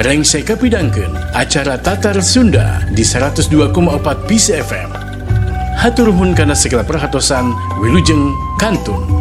Reng saya kapidangkeun acara Tatar Sunda di 102,4 PIS FM. Hatur nuhun kana segala perhatosan, wilujeng kantun.